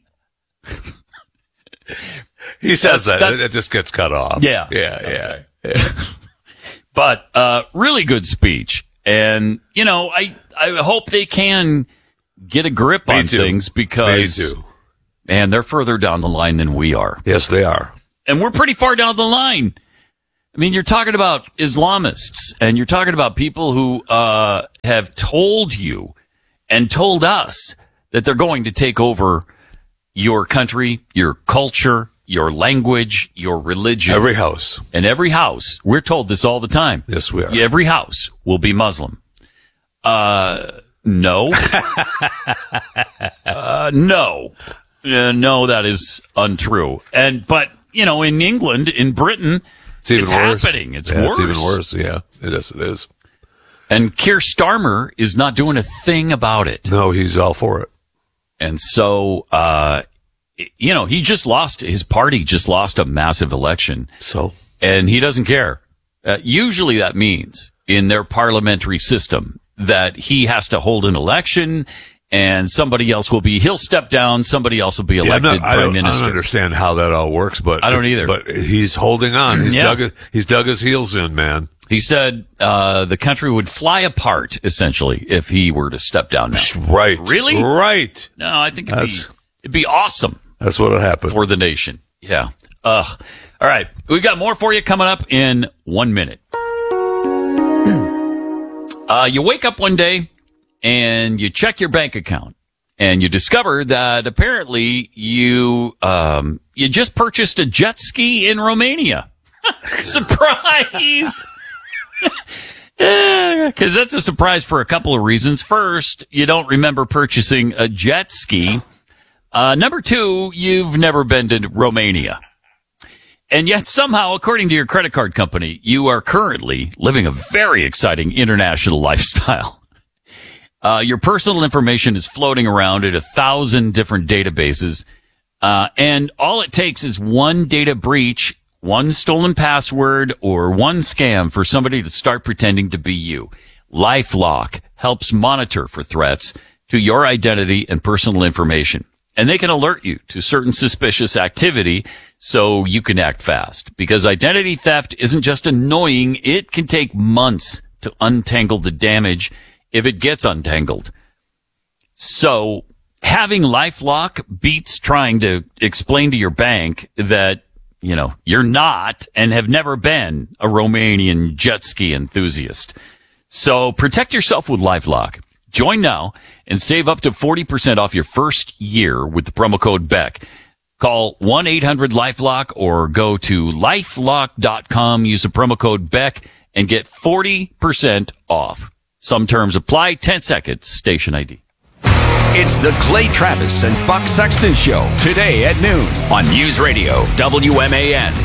He says That's- that. that's- It just gets cut off. Yeah. Yeah, yeah. yeah. But uh, really good speech. And, you know, I, I hope they can get a grip Me on too. things because, Me too. man, they're further down the line than we are. Yes, they are. And we're pretty far down the line. I mean, you're talking about Islamists and you're talking about people who uh, have told you and told us that they're going to take over your country, your culture, your language, your religion. Every house. And every house. We're told this all the time. Yes, we are. Every house will be Muslim. Uh, no. uh, no. Uh, no, that is untrue. And, but, you know, in England, in Britain, It's even it's worse. happening. It's Yeah, worse. It's even worse. Yeah, it is. It is. And Keir Starmer is not doing a thing about it. No, he's all for it. And so, uh, you know, he just lost, his party just lost a massive election. So? And he doesn't care. Uh, usually that means in their parliamentary system that he has to hold an election and somebody else will be, he'll step down, somebody else will be Yeah, I'm elected not- I, prime don't, I minister. don't understand how that all works, but I don't either. But he's holding on. He's Yeah. dug. his- He's dug his heels in, man. He said uh, the country would fly apart, essentially, if he were to step down now. Right. Really? Right. No, I think it'd That's- be, it'd be awesome. That's what'll happen for the nation. Yeah. Ugh. All right. We got more for you coming up in one minute. uh, you wake up one day and you check your bank account and you discover that apparently you, um, you just purchased a jet ski in Romania. Surprise! Because that's a surprise for a couple of reasons. First, you don't remember purchasing a jet ski. Uh, number two, you've never been to Romania. And yet somehow, according to your credit card company, you are currently living a very exciting international lifestyle. Uh, your personal information is floating around at a thousand different databases. Uh, and all it takes is one data breach, one stolen password, or one scam for somebody to start pretending to be you. LifeLock helps monitor for threats to your identity and personal information. And they can alert you to certain suspicious activity so you can act fast. Because identity theft isn't just annoying, it can take months to untangle the damage if it gets untangled. So having LifeLock beats trying to explain to your bank that, you know, you're not and have never been a Romanian jet ski enthusiast. So protect yourself with LifeLock. Join now and save up to forty percent off your first year with the promo code Beck. Call one eight hundred LifeLock or go to lifelock dot com. Use the promo code Beck and get forty percent off. Some terms apply. ten seconds. Station I D. It's the Clay Travis and Buck Sexton Show today at noon on News Radio W M A N.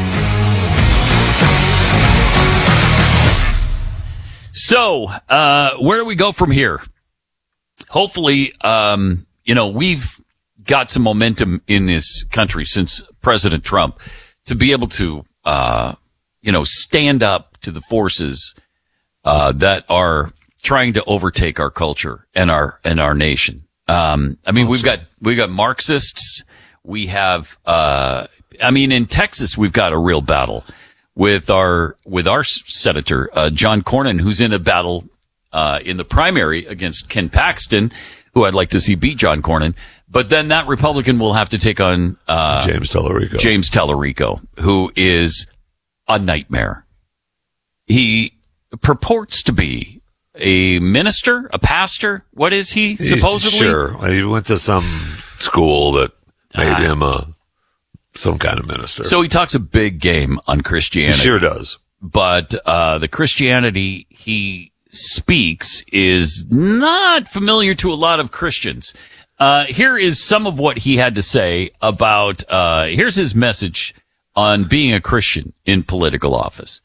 So, uh, where do we go from here? Hopefully, um, you know, we've got some momentum in this country since President Trump to be able to, uh, you know, stand up to the forces, uh, that are trying to overtake our culture and our, and our nation. Um, I mean, we've got, we've got Marxists. We have, uh, I mean, in Texas, we've got a real battle with our, with our senator, uh, John Cornyn, who's in a battle, uh, in the primary against Ken Paxton, who I'd like to see beat John Cornyn. But then that Republican will have to take on, uh, James Tellerico. James Tellerico, who is a nightmare. He purports to be a minister, a pastor. What is he He's- supposedly? Sure. He went to some school that made him a, some kind of minister. So he talks a big game on Christianity. He sure does. But uh, the Christianity he speaks is not familiar to a lot of Christians. Uh, here is some of what he had to say about, uh, here's his message on being a Christian in political office.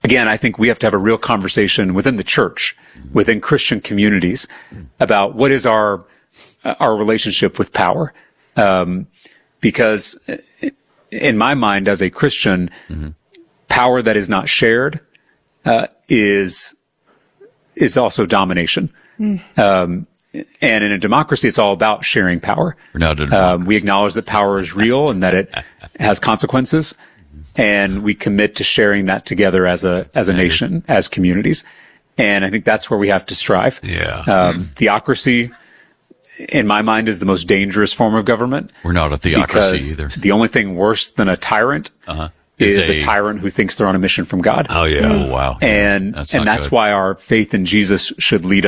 again, I think we have to have a real conversation within the church, within Christian communities, about what is our our relationship with power. Um, because in my mind, as a Christian, mm-hmm. power that is not shared uh, is is also domination. Mm. Um, and in a democracy, it's all about sharing power. We're not a um, we acknowledge that power is real and that it has consequences, and we commit to sharing that together as a as a nation, as communities. And I think that's where we have to strive. Yeah. Um, mm. Theocracy, in my mind, is the most dangerous form of government. We're not a theocracy either. The only thing worse than a tyrant uh-huh. is, is a, a tyrant who thinks they're on a mission from God. Oh, yeah. Oh, wow. And, that's and that's good. why our faith in Jesus should lead